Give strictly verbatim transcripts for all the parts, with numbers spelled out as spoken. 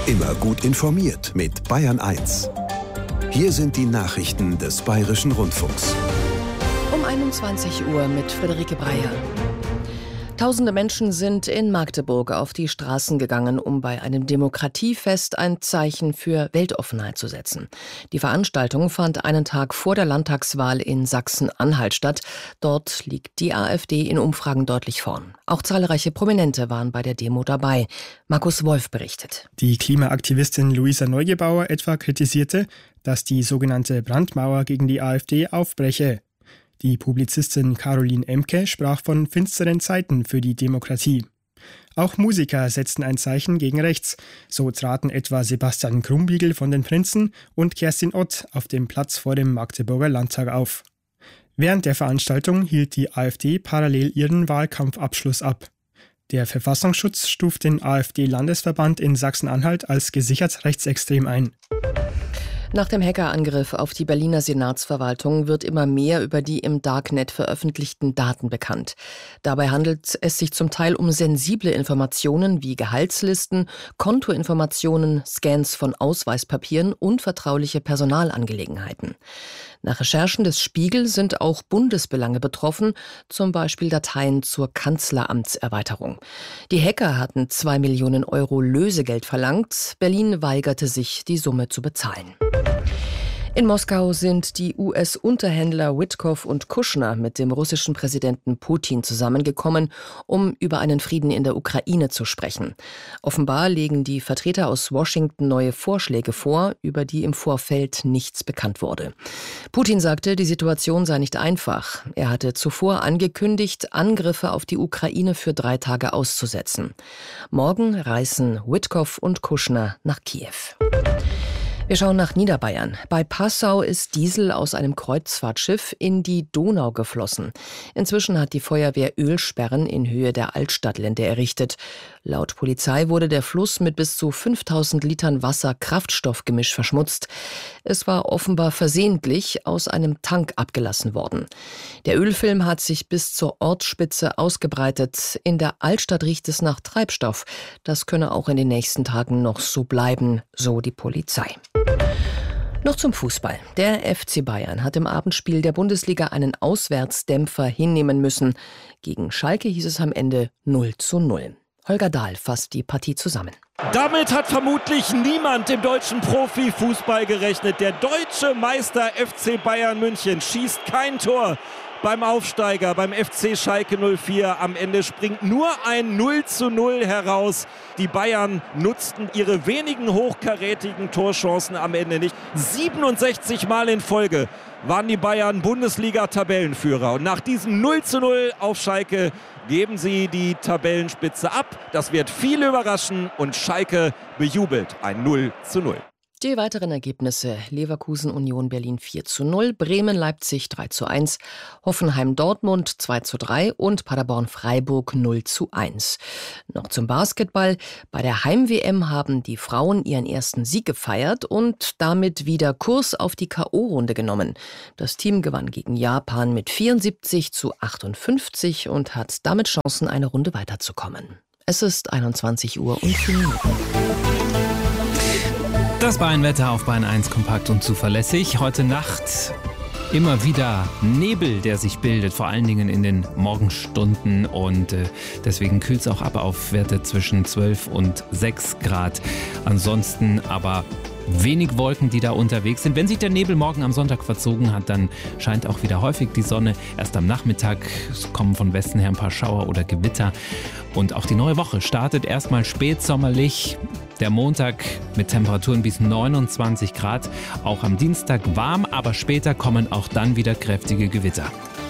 Immer gut informiert mit Bayern eins. Hier sind die Nachrichten des Bayerischen Rundfunks. Um einundzwanzig Uhr mit Friederike Breyer. Tausende Menschen sind in Magdeburg auf die Straßen gegangen, um bei einem Demokratiefest ein Zeichen für Weltoffenheit zu setzen. Die Veranstaltung fand einen Tag vor der Landtagswahl in Sachsen-Anhalt statt. Dort liegt die AfD in Umfragen deutlich vorn. Auch zahlreiche Prominente waren bei der Demo dabei. Markus Wolf berichtet. Die Klimaaktivistin Luisa Neugebauer etwa kritisierte, dass die sogenannte Brandmauer gegen die AfD aufbreche. Die Publizistin Caroline Emke sprach von finsteren Zeiten für die Demokratie. Auch Musiker setzten ein Zeichen gegen rechts. So traten etwa Sebastian Krumbiegel von den Prinzen und Kerstin Ott auf dem Platz vor dem Magdeburger Landtag auf. Während der Veranstaltung hielt die AfD parallel ihren Wahlkampfabschluss ab. Der Verfassungsschutz stuft den AfD-Landesverband in Sachsen-Anhalt als gesichert rechtsextrem ein. Nach dem Hackerangriff auf die Berliner Senatsverwaltung wird immer mehr über die im Darknet veröffentlichten Daten bekannt. Dabei handelt es sich zum Teil um sensible Informationen wie Gehaltslisten, Kontoinformationen, Scans von Ausweispapieren und vertrauliche Personalangelegenheiten. Nach Recherchen des Spiegel sind auch Bundesbelange betroffen, zum Beispiel Dateien zur Kanzleramtserweiterung. Die Hacker hatten zwei Millionen Euro Lösegeld verlangt. Berlin weigerte sich, die Summe zu bezahlen. In Moskau sind die U S-Unterhändler Witkoff und Kushner mit dem russischen Präsidenten Putin zusammengekommen, um über einen Frieden in der Ukraine zu sprechen. Offenbar legen die Vertreter aus Washington neue Vorschläge vor, über die im Vorfeld nichts bekannt wurde. Putin sagte, die Situation sei nicht einfach. Er hatte zuvor angekündigt, Angriffe auf die Ukraine für drei Tage auszusetzen. Morgen reisen Witkoff und Kushner nach Kiew. Wir schauen nach Niederbayern. Bei Passau ist Diesel aus einem Kreuzfahrtschiff in die Donau geflossen. Inzwischen hat die Feuerwehr Ölsperren in Höhe der Altstadtlinde errichtet. Laut Polizei wurde der Fluss mit bis zu fünftausend Litern Wasser-Kraftstoffgemisch verschmutzt. Es war offenbar versehentlich aus einem Tank abgelassen worden. Der Ölfilm hat sich bis zur Ortsspitze ausgebreitet. In der Altstadt riecht es nach Treibstoff. Das könne auch in den nächsten Tagen noch so bleiben, so die Polizei. Noch zum Fußball. Der F C Bayern hat im Abendspiel der Bundesliga einen Auswärtsdämpfer hinnehmen müssen. Gegen Schalke hieß es am Ende null zu null. Holger Dahl fasst die Partie zusammen. Damit hat vermutlich niemand im deutschen Profifußball gerechnet. Der deutsche Meister F C Bayern München schießt kein Tor beim Aufsteiger, beim F C Schalke null vier. Am Ende springt nur ein null zu null heraus. Die Bayern nutzten ihre wenigen hochkarätigen Torchancen am Ende nicht. siebenundsechzig Mal in Folge waren die Bayern Bundesliga-Tabellenführer. Und nach diesem null zu null auf Schalke geben sie die Tabellenspitze ab. Das wird viele überraschen und Schalke bejubelt ein null zu null. Die weiteren Ergebnisse: Leverkusen Union Berlin vier zu null, Bremen Leipzig drei zu eins, Hoffenheim Dortmund zwei zu drei und Paderborn Freiburg null zu eins. Noch zum Basketball. Bei der Heim-W M haben die Frauen ihren ersten Sieg gefeiert und damit wieder Kurs auf die K O-Runde genommen. Das Team gewann gegen Japan mit vierundsiebzig zu achtundfünfzig und hat damit Chancen, eine Runde weiterzukommen. Es ist einundzwanzig Uhr und vier Minuten. Das Bayern-Wetter auf Bayern eins, kompakt und zuverlässig. Heute Nacht immer wieder Nebel, der sich bildet, vor allen Dingen in den Morgenstunden. Und äh, deswegen kühlt es auch ab auf Werte zwischen zwölf und sechs Grad. Ansonsten aber wenig Wolken, die da unterwegs sind. Wenn sich der Nebel morgen am Sonntag verzogen hat, dann scheint auch wieder häufig die Sonne. Erst am Nachmittag kommen von Westen her ein paar Schauer oder Gewitter. Und auch die neue Woche startet erstmal spätsommerlich. Der Montag mit Temperaturen bis neunundzwanzig Grad. Auch am Dienstag warm, aber später kommen auch dann wieder kräftige Gewitter.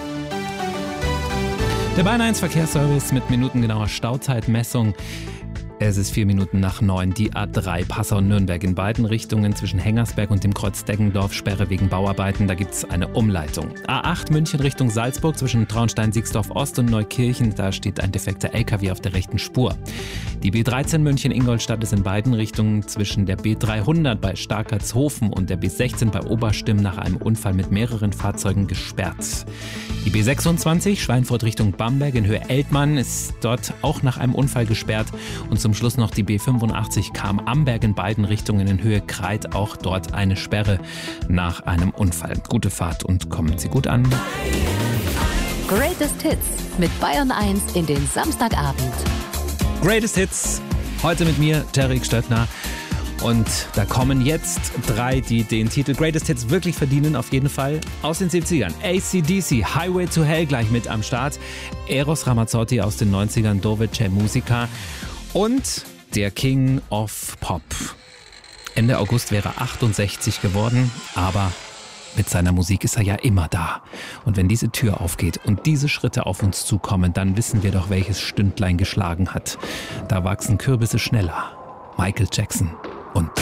Der Bayern eins Verkehrsservice mit minutengenauer Stauzeitmessung. Es ist vier Minuten nach neun. Die A drei Passau-Nürnberg in beiden Richtungen zwischen Hengersberg und dem Kreuz Deggendorf Sperre wegen Bauarbeiten. Da gibt es eine Umleitung. A acht München Richtung Salzburg zwischen Traunstein-Sixdorf Ost und Neukirchen. Da steht ein defekter L K W auf der rechten Spur. Die B dreizehn München-Ingolstadt ist in beiden Richtungen zwischen der B dreihundert bei Starkertshofen und der B sechzehn bei Oberstimm nach einem Unfall mit mehreren Fahrzeugen gesperrt. Die B sechsundzwanzig Schweinfurt Richtung Bamberg in Höhe Eltmann ist dort auch nach einem Unfall gesperrt und zum zum Schluss noch die B fünfundachtzig kam Amberg in beiden Richtungen in Höhe Kreit. Auch dort eine Sperre nach einem Unfall. Gute Fahrt und kommen Sie gut an. Greatest Hits mit Bayern eins in den Samstagabend. Greatest Hits, heute mit mir, Tarek Stöttner. Und da kommen jetzt drei, die den Titel Greatest Hits wirklich verdienen, auf jeden Fall. Aus den siebzigern, A C D C, Highway to Hell gleich mit am Start. Eros Ramazzotti aus den neunzigern, Dove c'è musica. Und der King of Pop. Ende August wäre er achtundsechzig geworden, aber mit seiner Musik ist er ja immer da. Und wenn diese Tür aufgeht und diese Schritte auf uns zukommen, dann wissen wir doch, welches Stündlein geschlagen hat. Da wachsen Kürbisse schneller. Michael Jackson und